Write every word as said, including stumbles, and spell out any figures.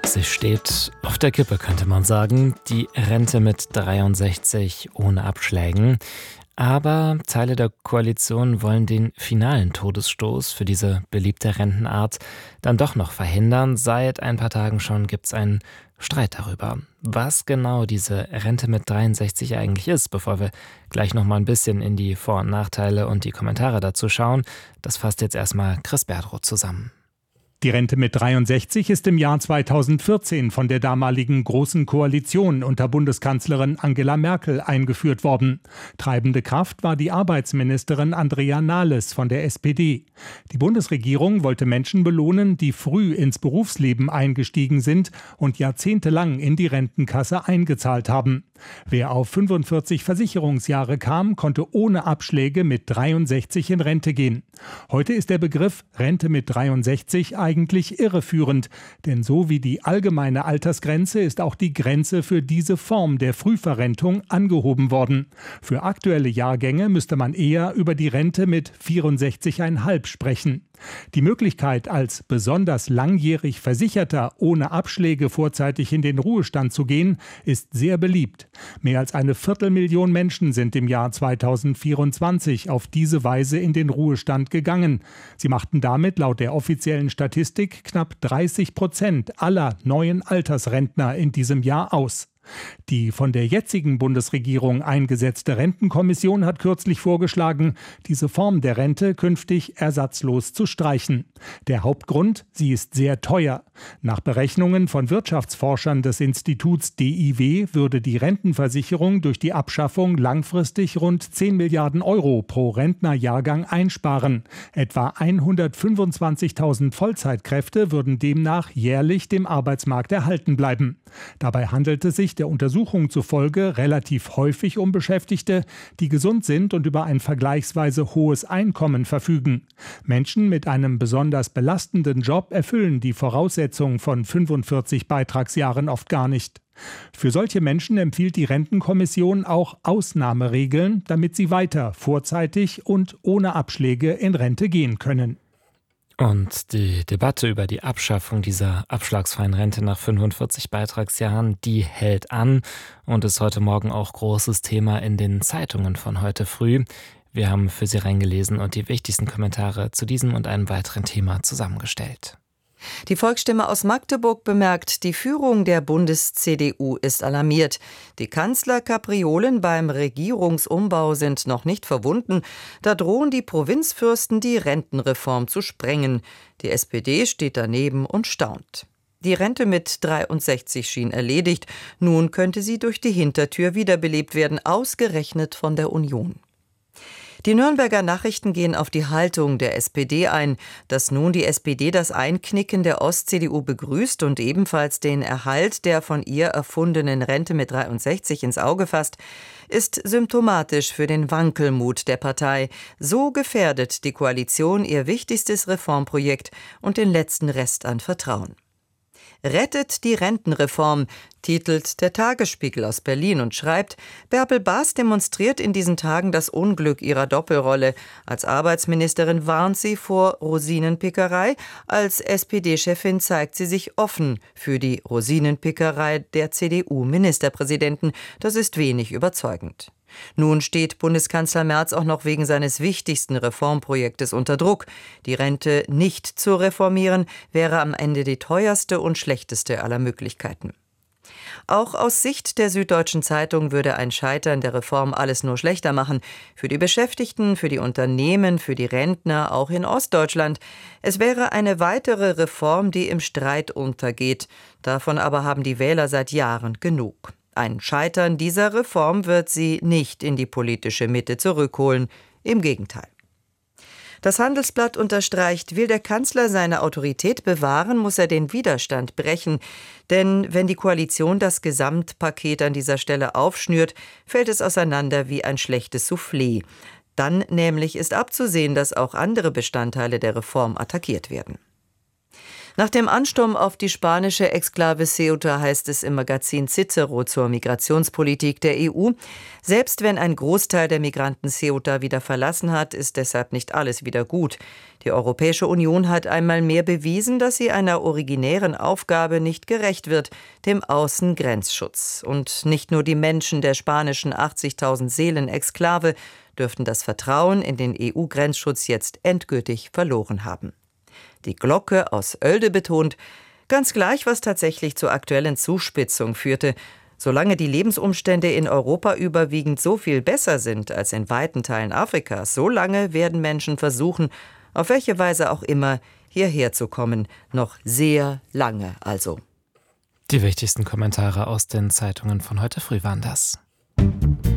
Sie steht auf der Kippe, könnte man sagen. Die Rente mit dreiundsechzig ohne Abschlägen. Aber Teile der Koalition wollen den finalen Todesstoß für diese beliebte Rentenart dann doch noch verhindern. Seit ein paar Tagen schon gibt es einen Streit darüber, was genau diese Rente mit dreiundsechzig eigentlich ist. Bevor wir gleich noch mal ein bisschen in die Vor- und Nachteile und die Kommentare dazu schauen, das fasst jetzt erstmal Chris Berdroth zusammen. Die Rente mit dreiundsechzig ist im Jahr zweitausendvierzehn von der damaligen Großen Koalition unter Bundeskanzlerin Angela Merkel eingeführt worden. Treibende Kraft war die Arbeitsministerin Andrea Nahles von der S P D. Die Bundesregierung wollte Menschen belohnen, die früh ins Berufsleben eingestiegen sind und jahrzehntelang in die Rentenkasse eingezahlt haben. Wer auf fünfundvierzig Versicherungsjahre kam, konnte ohne Abschläge mit dreiundsechzig in Rente gehen. Heute ist der Begriff Rente mit dreiundsechzig eigentlich irreführend, denn so wie die allgemeine Altersgrenze ist auch die Grenze für diese Form der Frühverrentung angehoben worden. Für aktuelle Jahrgänge müsste man eher über die Rente mit vierundsechzig Komma fünf sprechen. Die Möglichkeit, als besonders langjährig Versicherter ohne Abschläge vorzeitig in den Ruhestand zu gehen, ist sehr beliebt. Mehr als eine Viertelmillion Menschen sind im Jahr zweitausendvierundzwanzig auf diese Weise in den Ruhestand gegangen. Sie machten damit laut der offiziellen Statistik knapp dreißig Prozent aller neuen Altersrentner in diesem Jahr aus. Die von der jetzigen Bundesregierung eingesetzte Rentenkommission hat kürzlich vorgeschlagen, diese Form der Rente künftig ersatzlos zu streichen. Der Hauptgrund: sie ist sehr teuer. Nach Berechnungen von Wirtschaftsforschern des Instituts D I W würde die Rentenversicherung durch die Abschaffung langfristig rund zehn Milliarden Euro pro Rentnerjahrgang einsparen. Etwa hundertfünfundzwanzigtausend Vollzeitkräfte würden demnach jährlich dem Arbeitsmarkt erhalten bleiben. Dabei handelt es sich der Untersuchung zufolge relativ häufig um Beschäftigte, die gesund sind und über ein vergleichsweise hohes Einkommen verfügen. Menschen mit einem besonders belastenden Job erfüllen die Voraussetzungen von fünfundvierzig Beitragsjahren oft gar nicht. Für solche Menschen empfiehlt die Rentenkommission auch Ausnahmeregeln, damit sie weiter vorzeitig und ohne Abschläge in Rente gehen können. Und die Debatte über die Abschaffung dieser abschlagsfreien Rente nach fünfundvierzig Beitragsjahren, die hält an und ist heute Morgen auch großes Thema in den Zeitungen von heute früh. Wir haben für Sie reingelesen und die wichtigsten Kommentare zu diesem und einem weiteren Thema zusammengestellt. Die Volksstimme aus Magdeburg bemerkt, die Führung der Bundes-C D U ist alarmiert. Die Kanzlerkapriolen beim Regierungsumbau sind noch nicht verwunden. Da drohen die Provinzfürsten, die Rentenreform zu sprengen. Die S P D steht daneben und staunt. Die Rente mit dreiundsechzig schien erledigt. Nun könnte sie durch die Hintertür wiederbelebt werden, ausgerechnet von der Union. Die Nürnberger Nachrichten gehen auf die Haltung der S P D ein. Dass nun die S P D das Einknicken der Ost-C D U begrüßt und ebenfalls den Erhalt der von ihr erfundenen Rente mit dreiundsechzig ins Auge fasst, ist symptomatisch für den Wankelmut der Partei. So gefährdet die Koalition ihr wichtigstes Reformprojekt und den letzten Rest an Vertrauen. Rettet die Rentenreform, titelt der Tagesspiegel aus Berlin und schreibt, Bärbel Baas demonstriert in diesen Tagen das Unglück ihrer Doppelrolle. Als Arbeitsministerin warnt sie vor Rosinenpickerei, als S P D-Chefin zeigt sie sich offen für die Rosinenpickerei der C D U-Ministerpräsidenten. Das ist wenig überzeugend. Nun steht Bundeskanzler Merz auch noch wegen seines wichtigsten Reformprojektes unter Druck. Die Rente nicht zu reformieren, wäre am Ende die teuerste und schlechteste aller Möglichkeiten. Auch aus Sicht der Süddeutschen Zeitung würde ein Scheitern der Reform alles nur schlechter machen. Für die Beschäftigten, für die Unternehmen, für die Rentner, auch in Ostdeutschland. Es wäre eine weitere Reform, die im Streit untergeht. Davon aber haben die Wähler seit Jahren genug. Ein Scheitern dieser Reform wird sie nicht in die politische Mitte zurückholen. Im Gegenteil. Das Handelsblatt unterstreicht, will der Kanzler seine Autorität bewahren, muss er den Widerstand brechen. Denn wenn die Koalition das Gesamtpaket an dieser Stelle aufschnürt, fällt es auseinander wie ein schlechtes Soufflé. Dann nämlich ist abzusehen, dass auch andere Bestandteile der Reform attackiert werden. Nach dem Ansturm auf die spanische Exklave Ceuta heißt es im Magazin Cicero zur Migrationspolitik der E U: Selbst wenn ein Großteil der Migranten Ceuta wieder verlassen hat, ist deshalb nicht alles wieder gut. Die Europäische Union hat einmal mehr bewiesen, dass sie einer originären Aufgabe nicht gerecht wird, dem Außengrenzschutz. Und nicht nur die Menschen der spanischen achtzigtausend Seelen-Exklave dürften das Vertrauen in den E U-Grenzschutz jetzt endgültig verloren haben. Die Glocke aus Oelde betont: Ganz gleich, was tatsächlich zur aktuellen Zuspitzung führte. Solange die Lebensumstände in Europa überwiegend so viel besser sind als in weiten Teilen Afrikas, so lange werden Menschen versuchen, auf welche Weise auch immer, hierher zu kommen. Noch sehr lange also. Die wichtigsten Kommentare aus den Zeitungen von heute früh waren das.